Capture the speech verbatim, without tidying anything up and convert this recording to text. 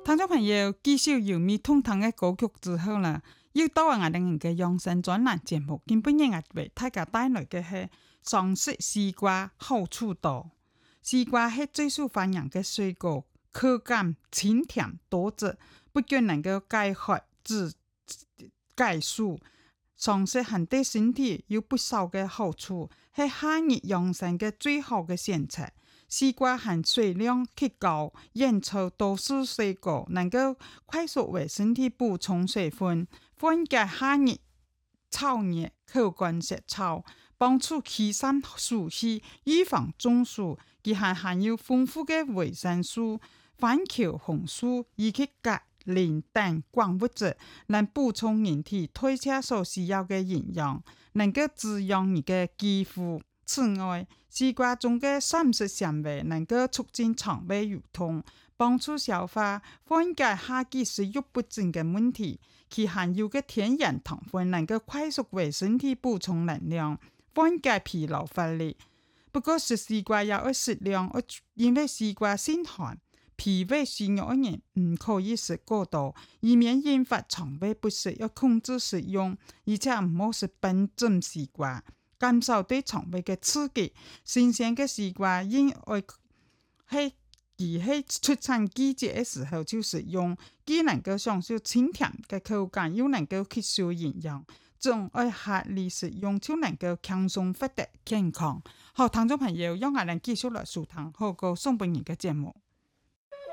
聽眾朋友，繼續由咪通堂嘅歌曲之後啦，要到我哋嘅養生專欄節目，今本日我為大家帶來嘅係常識西瓜好處多。西瓜係最受歡迎嘅水果，口感清甜多汁，不僅能夠解渴治解暑，常識還對身體有不少嘅好處，係夏日養生嘅最好嘅選擇。西瓜含水量極高，演出多數水果能夠快速為身體補充水分，緩解夏日燥熱、口乾舌燥，幫助驅散暑氣，預防中暑。佢還含有豐富嘅維生素、番茄紅素以及鉀、磷等礦物質，能補充人體代謝所需要嘅營養，能夠滋養你嘅肌膚。此外，西瓜中嘅膳食纖維能夠促進腸胃蠕動，幫助消化，緩解夏季食慾不振嘅問題。其含有嘅天然糖分能夠快速為身體補充能量，緩解疲勞乏力。不過食西瓜也要適量，因為西瓜性寒，脾胃虛弱嘅人唔可以食過多，以免引發腸胃不適。要控制食用，而且唔好食冰鎮西瓜，減少對腸胃嘅刺激。新鮮嘅西瓜應愛喺而喺出產季節嘅時候就食用，既能夠享受清甜嘅口感，又能夠吸收營養。仲愛合理食用，就能夠輕鬆獲得健康。好，聽眾朋友，讓我哋繼續來收聽好過送俾你嘅節目。